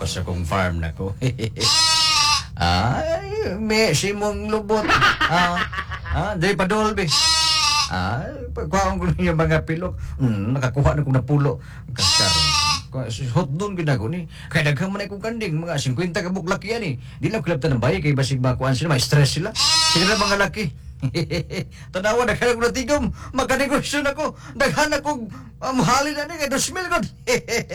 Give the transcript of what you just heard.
pa sa kong farm na ko. Ay, may simong lubot. Dahil pa dolbe. Pagkuhaan ko yung mga pilok. Nakakuha na kong napulo. Kaskaroon. Hot doon ginago ni. Kaya daghang man akong kanding. Mga 50 kabuk laki yan eh. Di lang kulap ng bayi. Kaya basig makuhaan sila. May stress sila. Sila na mga laki. Tanawa, daghan ako natigom. Magkanegosyo na ko. Daghan akong mahalin na ni. Kaya 2,000 ko.